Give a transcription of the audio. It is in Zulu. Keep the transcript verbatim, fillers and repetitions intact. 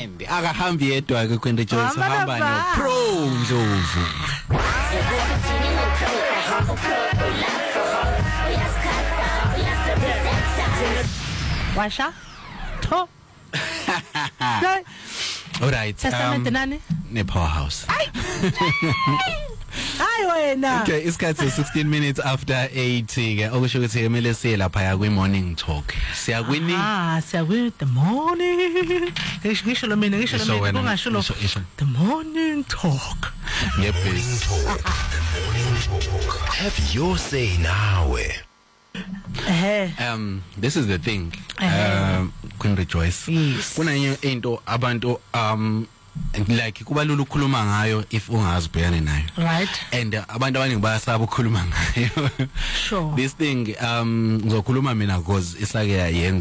and akahambi yedwa ke Queen Joyce uhamba no Pro Ndlovu. Washa to all right, testament nani ne Powerhouse. Hayi wena. Okay, isikhathi sixteen minutes after eight ke okusho ukuthi kumele siye lapha ya kwi morning talk. Siya kwini? Ah, siya kwi the morning. Ngisho lo mina ngisho lo mina kungasho lo the morning talk. Ngephi? Have your say nawe. Eh. Um this is the thing. Um Queen Rejoice. Kuna into abantu um like kubalula ukukhuluma ngayo if ungazibhekane nayo. Right. And abantu abaningi bayasaba ukukhuluma ngayo. Sure. This thing um ngizokhuluma mina because isake yayenza